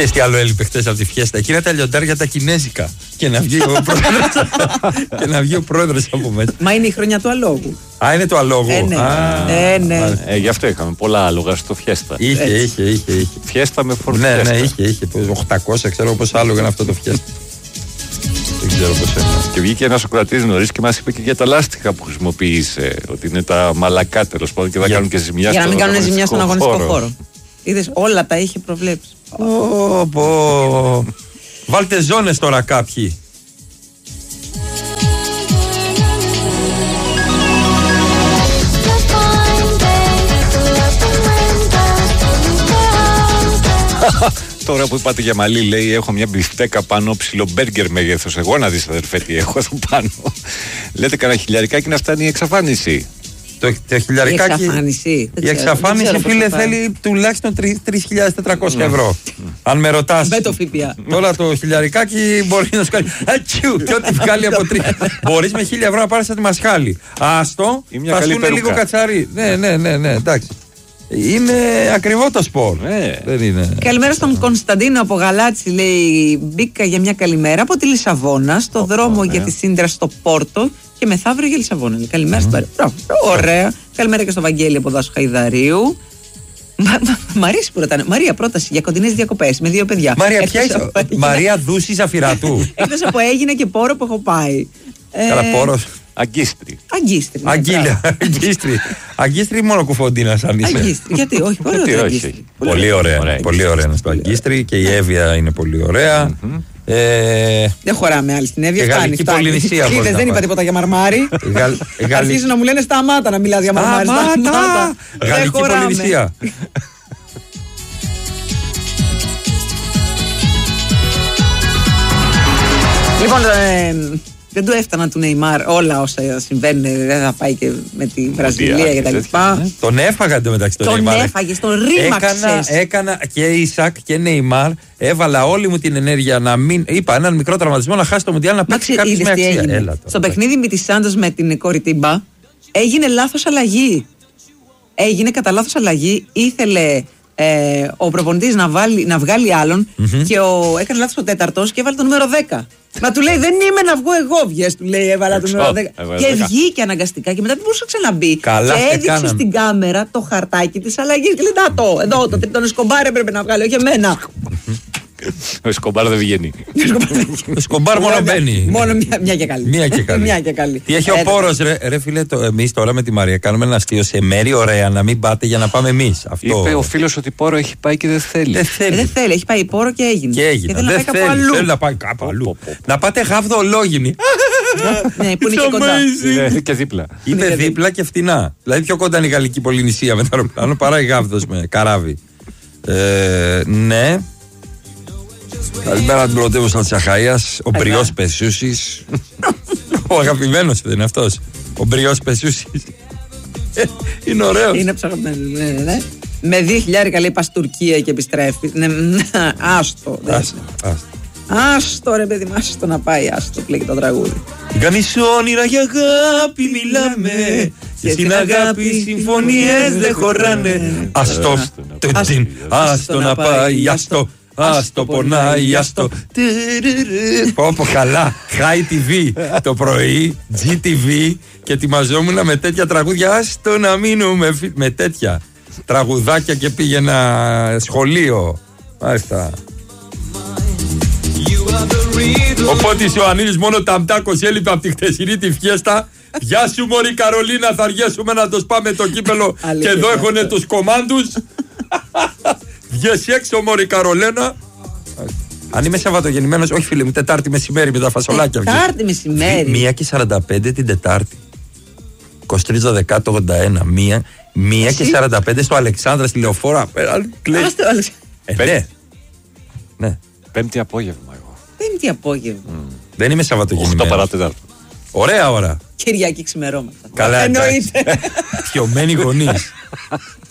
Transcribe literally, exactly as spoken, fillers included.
Ξέρεις τι άλλο έλειπε χτες από τη φιέστα? Εκείνα τα λιοντάρια τα κινέζικα. Και να βγει ο πρόεδρος, και να βγει ο πρόεδρος από μέσα. Μα είναι η χρονιά του αλόγου. Α, είναι το αλόγου. Ε, ναι. Α, ε, ναι. Ε, γι' αυτό είχαμε πολλά άλογα στο φιέστα. Είχε, είχε, είχε, είχε. Φιέστα με φόρμα. Ναι, ναι, είχε, είχε. οκτακόσια, ξέρω πώς άλογα είναι αυτό το φιέστα. Δεν ξέρω πώς είναι. Και βγήκε ένας Σοκρατής νωρίς και μας είπε και για τα λάστιχα που χρησιμοποίησε. Ότι είναι τα μαλακά τέλος πάντων και θα Για- κάνουν και ζημιά Για να στον μην κάνουν ζημιά στον αγωνιστικό χώρο. χώρο. Είδες, όλα τα είχε προβλέψει. Ω, πω. Βάλτε ζώνες τώρα κάποιοι. Τώρα που είπατε για μαλλί, λέει: έχω μια μπιφτέκα πάνω, ψηλό μπέργκερ μέγεθος. Εγώ να δεις, αδερφέ, τι έχω εδώ πάνω. Λέτε κανένα χιλιαρικάκι να φτάνει η εξαφάνιση. Το, το Η χιλιαρικάκι. εξαφάνιση. Δεν Η ξέρω, εξαφάνιση, δεν ξέρω φίλε, πώς θα πάει. θέλει τουλάχιστον τρεις χιλιάδες τετρακόσια ευρώ. Αν με ρωτάς. Με το ΦΠΑ. Τώρα το χιλιαρικάκι μπορεί να σου κάνει. Ατσιου! Και ό,τι βγάλει από τρία. Μπορείς με χίλια ευρώ να πάρεις τη μασχάλη. Άστο, Ή μια θα καλή σου είναι λίγο περούκα. κατσαρί. Ναι, ναι, ναι, ναι, εντάξει. Είναι ακριβό το σπορ. Ε. Δεν είναι. Καλημέρα στον Κωνσταντίνο από Γαλάτσι, λέει. Μπήκα για μια καλημέρα από τη Λισαβόνα, στο δρόμο για τη Σύντρα στο Πόρτο και μεθαύριο για Λισαβόνα. Λέει, καλημέρα στην Παρή. Μπράβο, ωραία. Καλημέρα και στο Βαγγέλη από Δάσο Χαϊδαρίου. Μα, μα, μ' αρέσει που ρωτάνε. Μαρία, πρόταση για κοντινές διακοπές με δύο παιδιά. Μαρία, Εκτός ποια είσαι. από Έγινα- Μαρία Δούση Ζαφυράτου. Εκτός από έγινε και πόρο που έχω πάει. Ε, Καλά, πόρος. Αγκίστρι. Αγκίστρι. ναι, Αγγίλια. μπράβο. Αγκίστρι. Αγκίστρι μόνο κουφοντίνα αν είσαι. Αγκίστρι. Γιατί, όχι, πολύ Γιατί ωραίο όχι, αγκίστρι. όχι. Πολύ ωραία. Ωραία. Πολύ ωραία είναι στο Αγκίστρι και η Εύβοια είναι πολύ ωραία. Ε, Δεν χωράμε άλλη στην Εύβοια. Και Φτάνει, Γαλλική φτάνει. Πολυνησία μπορεί Είδες, να δεν είπα πάει. τίποτα για μαρμάρι. η Γαλλ- η Γαλλική- Αρχίζουν να μου λένε σταμάτα να μιλάς για μαρμάρι. Σταμάτα! Δεν Γαλλική χωράμε. Πολυνησία. Λοιπόν, ε, δεν του έφταναν του Νεϊμάρ όλα όσα συμβαίνουν. Δεν θα πάει και με τη Βραζιλία και και τα τέτοια, λοιπά. Τον έφαγα εντωμεταξύ τον Τον Νεϊμάρ. έφαγες, τον Έκανα, ρήμαξες. έκανα και Ισακ και Νεϊμάρ. Έβαλα όλη μου την ενέργεια να μην. Είπα έναν μικρό τραυματισμό να χάσει το Μουντιάλ να παίξει Μάξι, κάποιο με είδες τι αξία. έγινε. Έλα τώρα, Στο εντάξει. παιχνίδι με τη Σάντος με την Κοριτίμπα έγινε λάθος αλλαγή. Έγινε κατά λάθος αλλαγή. Ήθελε ε, ο προπονητής να, βάλει- να βγάλει άλλον και ο, έκανε λάθος ο τέταρτος και έβαλε το νούμερο δέκα. Μα του λέει δεν είμαι να βγω εγώ, βγες, του λέει έβαλα το Εξώ, νούμερο δέκα. έβαλε Και δέκα. βγήκε αναγκαστικά και μετά δεν μπορούσε να ξαναμπεί. Καλά, και τε έδειξε κάναμε. στην κάμερα το χαρτάκι της αλλαγής και λέει να το, εδώ το, τον Εσκομπάρ έπρεπε να βγάλει, όχι εμένα. Ο Εσκομπάρ δεν βγαίνει. Ο Σκομπάρ μόνο μπαίνει. Μόνο μια, μια και καλή. Μία και καλή. Μια και καλή. Τι έχει ο Ε, πόρος, ρε, ρε φίλε, εμείς τώρα με τη Μαρία κάνουμε ένα αστείο σε μέρη ωραία να μην πάτε για να πάμε εμείς. Αυτό. Είπε ο φίλος ότι πόρο έχει πάει και δεν θέλει. Δεν Ε, θέλει. δεν θέλει, έχει πάει πόρο και έγινε. Και έγινε. θέλει να Δεν πάει κάπου θέλει. αλλού. Θέλει να πάει κάπου αλλού. πω, πω. Να πάτε γαυδολόγινη. Ναι, που είναι και It's κοντά. amazing. Είναι και δίπλα. Είπε δίπλα και φτηνά. Δηλαδή πιο κοντά είναι η Γαλλική Πολυνησία με το αεροπλάνο παρά η Γάβδος με καράβι. Ε, ναι. Καλημέρα την πρωτεύουσα της Αχαΐας. Ο Μπριός Πεσούσης. Ο αγαπημένος δεν είναι αυτός. Ο Μπριός Πεσούσης. Είναι ωραίος. Είναι ψαγμένο. Ναι, ναι, ναι. Με δύο χιλιάρικα λέει πας Τουρκία και επιστρέφει. Ναι, άστο. δεν- Άστα, άστα. Άστο ρε παιδί μου, άστο να πάει. Άστο πλέκει το τραγούδι. Κάνεις όνειρα για αγάπη μιλάμε και στην αγάπη συμφωνίες δεν χωράνε. Άστο, τουντιν, άστο να πάει, άστο, άστο πονάει, άστο. Πω πω καλά, High τι βι το πρωί, τζι τι βι και ετοιμαζόμουν με τέτοια τραγούδια, άστο να μείνουμε φι- με τέτοια τραγουδάκια και πήγαινα σχολείο. Μάλιστα. Οπότε ο Ιωαννίδης μόνο ταμτάκος έλειπε από τη χτεσινή τη φιέστα. Γεια σου μωρή Καρολίνα, θα αργέσουμε να το σπάμε το κύπελο και Αλήθεια εδώ είναι έχουνε αυτό. τους κομμάντους. Βγες έξω μωρή Καρολένα. Αν είμαι Σαββατογεννημένος, όχι φίλε μου, Τετάρτη μεσημέρι με τα φασολάκια βγες. Τετάρτη μεσημέρι. Μία και σαράντα πέντε την Τετάρτη. είκοσι τρεις δεκάτου ογδόντα ένα. Μία, μία και Εσύ? σαράντα πέντε στο Αλεξάνδρα στη Λεωφόρα. Κλαίει. Άστε όλες. Ε, ναι. Ναι. Πέμπτη απόγευμα εγώ. Πέμπτη απόγευμα. Δεν είμαι οκτώ Σαββατογεννημένος. παρά τέταρτο. Ωραία ώρα. Κυριακή ξημερώματα. Καλά, Εννοείται. Πιωμένοι γονείς.